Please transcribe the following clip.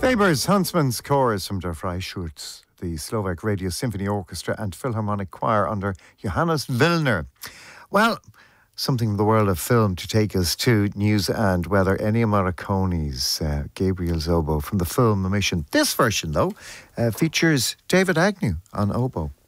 Neighbours, Huntsman's Chorus from Der Freischutz, the Slovak Radio Symphony Orchestra and Philharmonic Choir under Johannes Willner. Well, something from the world of film to take us to news and weather. Ennio Morricone's Gabriel's Oboe from the film A Mission. This version, though, features David Agnew on oboe.